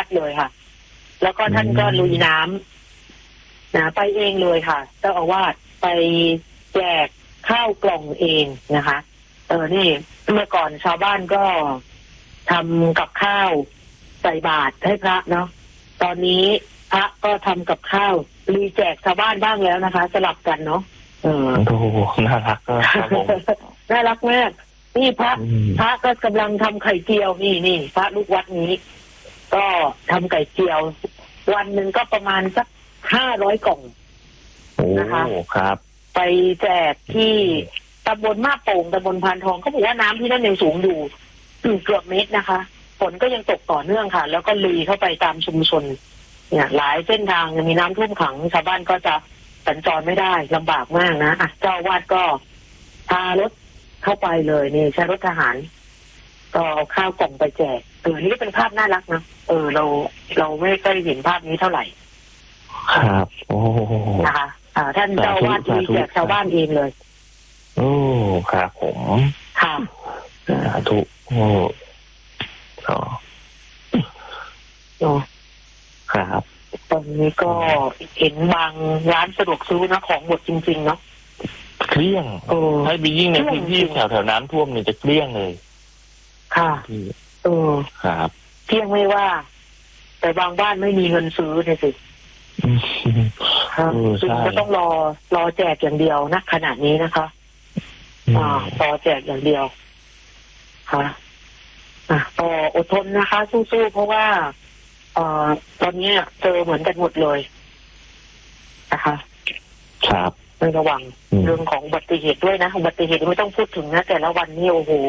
เลยค่ะแล้วก็ท่านก็ลุยน้ำนะไปเองเลยค่ะเจ้าอาวาสไปแจกข้าวกล่องเองนะคะนี่เมื่อก่อนชาวบ้านก็ทำกับข้าวใส่บาตรให้พระเนาะตอนนี้พระก็ทำกับข้าวรีแจกชาวบ้านบ้างแล้วนะคะสลับกันเนาะโอ้น่ารักครับผมน่ารักมากนี่พระก็กำลังทำไข่เจียวนี่พระลูกวัดนี้ก็ทำไข่เจียววันหนึ่งก็ประมาณสัก500 กล่องนะคะครับไปแจกที่ตำบลมาโป่งตำบลพานทองเขาบอกว่าน้ำที่นั่นยังสูงอยู่เกือบเมตรนะคะฝนก็ยังตกต่อเนื่องค่ะแล้วก็ลุยเข้าไปตามชุมชนเนี่ยหลายเส้นทางยังมีน้ำท่วมขังชาวบ้านก็จะสัญจรไม่ได้ลำบากมากนะเจ้าวาดก็พารถเข้าไปเลยนี่ใช้รถทหารก็เอาข้าวกล่องไปแจกนี่เป็นภาพน่ารักนะเราไม่เคยเห็นภาพนี้เท่าไหร่ครับโอ้นะคะท่านเจ้าวาดดีแจกชาวบ้านเองเลยโอ้ครับผมค่ะสาธุโอ้ครับตอนนี้ก็เห็นบางร้านสะดวกซื้อนะของหมดจริงๆเนาะเกลี้ยงให้ไปยิ่งในพื้นที่แถวน้ำท่วมเนี่ยจะเกลี้ยงเลยค่ะครับเกลี้ยงไม่ว่าแต่บางบ้านไม่มีเงินซื้อเนี่ยสิซึ่งก็ต้องรอแจกอย่างเดียวนะขนาดนี้นะคะรอแจกอย่างเดียวค่ะต่ออดทนนะคะสู้ๆเพราะว่าตอนนี้เจอเหมือนกันหมดเลยนะคะครับระวังเรื่องของอุบัติเหตุด้วยนะอุบัติเหตุไม่ต้องพูดถึงนะแต่ละวันนี้โอ้โห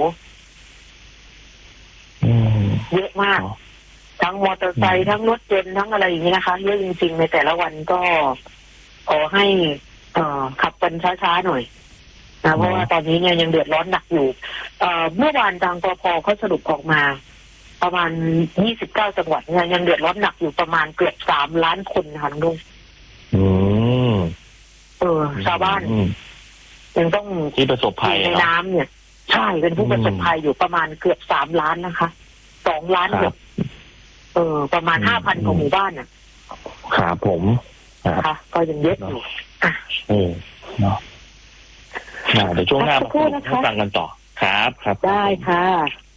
เยอะมากทั้งมอเตอร์ไซค์ทั้งรถยนต์ทั้งอะไรอย่างนี้นะคะเยอะจริงๆในแต่ละวันก็ขอให้ขับกันช้าๆหน่อยนะเพราะว่าตอนนี้เนี่ยยังเดือดร้อนหนักอยู่เมื่อวานทางปภ.เขาสรุปออกมาประมาณ29 จังหวัดเนี่ยยังเดือดร้อนหนักอยู่ประมาณเกือบ3 ล้านคนค่ะลุงชาวบ้านยังต้องที่ประสบภัยในน้ำเนี่ยใช่เป็นผู้ประสบภัยอยู่ประมาณเกือบ3 ล้านนะคะ2 ล้านเกือบประมาณ 5,000 ของหมู่บ้านน่ะครับผมค่ะก็ยังเยอะอยู่เนาะเดี๋ยวช่วงหน้ามาฟังกันต่อครับได้ค่ะ